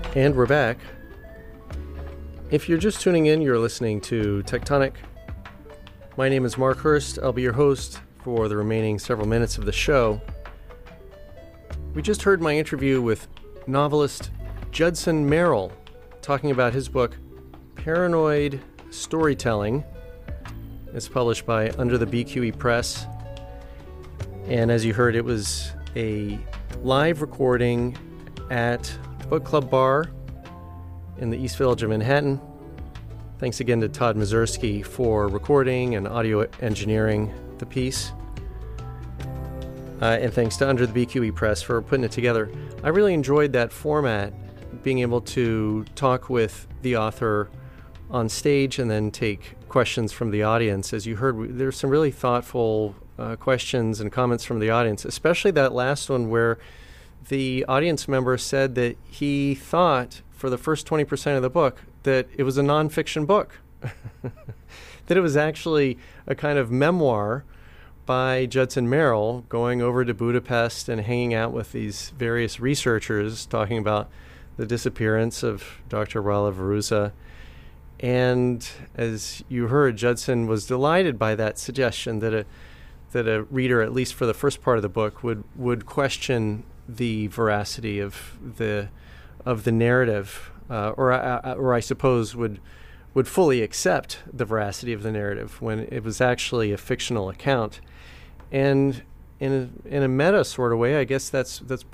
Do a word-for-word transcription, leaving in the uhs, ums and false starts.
And we're back. If you're just tuning in, you're listening to Tectonic. My name is Mark Hurst. I'll be your host for the remaining several minutes of the show. We just heard my interview with novelist Judson Merrill talking about his book, Paranoid Storytelling. It's published by Under the B Q E Press. And as you heard, it was a live recording at Book Club Bar in the East Village of Manhattan. Thanks again to Todd Mazursky for recording and audio engineering the piece. Uh, and thanks to Under the B Q E Press for putting it together. I really enjoyed that format, being able to talk with the author on stage and then take questions from the audience. As you heard, there's some really thoughtful uh, questions and comments from the audience, especially that last one where the audience member said that he thought for the first twenty percent of the book that it was a nonfiction book, that it was actually a kind of memoir by Judson Merrill going over to Budapest and hanging out with these various researchers talking about the disappearance of Doctor Rala Veruza. And as you heard, Judson was delighted by that suggestion that a that a reader, at least for the first part of the book, would would question the veracity of the of the narrative, uh, or I, or I suppose would would fully accept the veracity of the narrative when it was actually a fictional account. And in a, in a meta sort of way, I guess that's that's